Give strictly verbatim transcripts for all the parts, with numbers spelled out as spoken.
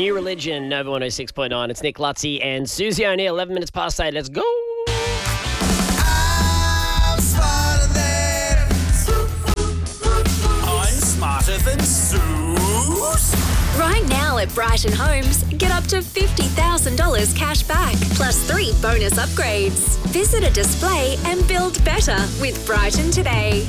New Religion, Nova one oh six point nine. It's Nick Lutzy and Susie O'Neill. eleven minutes past eight. Let's go. I'm smarter than I'm smarter than Suze. Right now at Brighton Homes, get up to fifty thousand dollars cash back, plus three bonus upgrades. Visit a display and build better with Brighton today.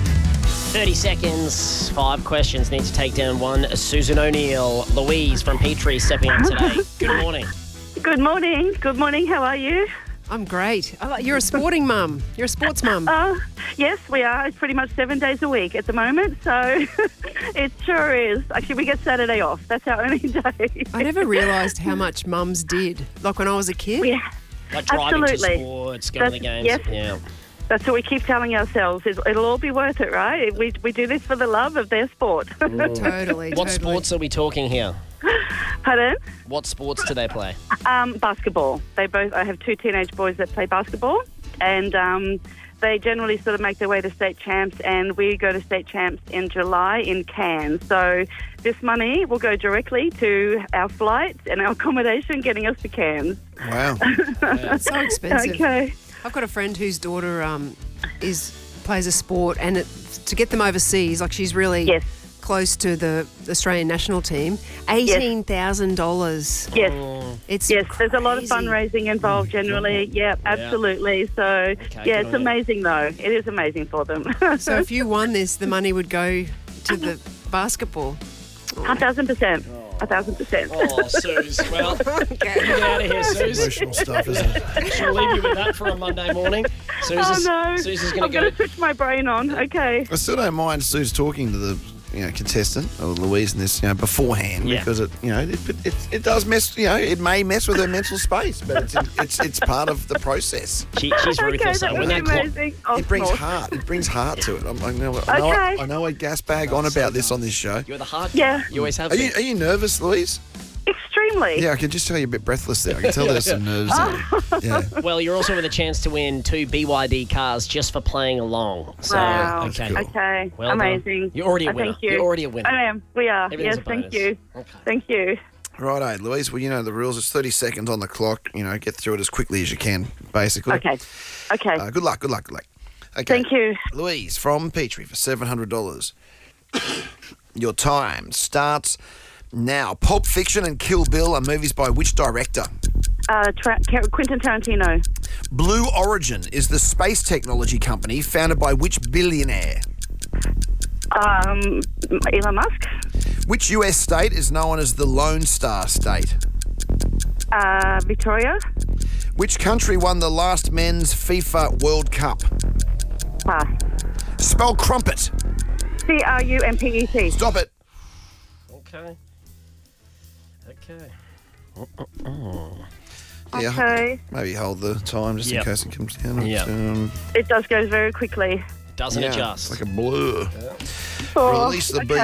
thirty seconds, five questions. Need to take down one. Susan O'Neill. Louise from Petrie stepping up today. Good morning. Good morning. Good morning. How are you? I'm great. I like- You're a sporting mum. You're a sports mum. Uh, yes, we are. It's pretty much seven days a week at the moment, so it sure is. Actually, we get Saturday off. That's our only day. I never realised how much mums did. Like when I was a kid. Yeah, Like driving Absolutely. to sports, going to the games. That's- yes. Yeah. that's what we keep telling ourselves. Is it'll all be worth it, right? We we do this for the love of their sport. Totally. What totally. sports are we talking here? Pardon? What sports do they play? Um, basketball. They both. I have two teenage boys that play basketball, and um, they generally sort of make their way to state champs. And we go to state champs in July in Cairns. So this money will go directly to our flights and our accommodation, getting us to Cairns. Wow. It's so expensive. Okay. I've got a friend whose daughter um, is plays a sport, and it, to get them overseas, like she's really Yes. close to the Australian national team, eighteen thousand dollars. Yes. It's Yes, there's a lot of crazy. fundraising involved generally. Yeah, absolutely. So, yeah, good it's on you. amazing though. It is amazing for them. So if you won this, the money would go to the basketball. A thousand percent. A thousand percent. Oh, Suze. Well, get out of here, Suze. Emotional stuff, isn't it? She'll leave you with that for a Monday morning. Suze Oh is, no! Suze is I'm going to going go. to switch my brain on. Okay. I still don't mind Suze talking to the you know contestant or Louise in this you know beforehand Yeah. because it you know it, it, it does mess you know it may mess with her mental space, but it's it's it's part of the process. She, she's Okay, ruthless. that though. would When be that clock, amazing. Of It brings course. heart. It brings heart to it. I'm, I know. I know, Okay. I know. I gas bag on about this on this show. you're the heart. Yeah. You always have Are you been. are you nervous, Louise? Extremely. Yeah, I can just tell you're a bit breathless there. I can tell there's some nerves there. Yeah. Well, you're also with a chance to win two B Y D cars just for playing along. So, Wow. okay. cool. Okay. Well done. Amazing. You're already a Uh, winner. Thank you. You're already a winner. I am. We are. Everything's yes. a Thank bonus. you. Okay. Thank you. Righto, Louise. Well, you know the rules. It's thirty seconds on the clock. You know, get through it as quickly as you can, basically. Okay. Okay. Uh, good luck. Good luck. Good luck. Okay. Thank you. Louise from Petrie for seven hundred dollars. Your time starts now. Pulp Fiction and Kill Bill are movies by which director? Uh, Tra- Tar- Quentin Tarantino. Blue Origin is the space technology company founded by which billionaire? Um, Elon Musk. Which U S state is known as the Lone Star State? Uh, Victoria. Which country won the last men's FIFA World Cup? Pass. Spell crumpet. C R U M P E T. Stop it. Okay. Okay. Yeah, Okay. maybe hold the time just Yep. in case it comes down. Yep. Um, It does go very quickly. Doesn't yeah, adjust. Like a blur. Oh, Release the okay.